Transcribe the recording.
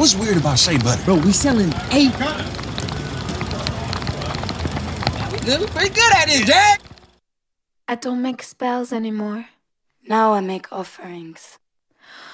What's weird about shea butter? Bro, we selling 8. We pretty good at this, Jack. I don't make spells anymore. Now I make offerings.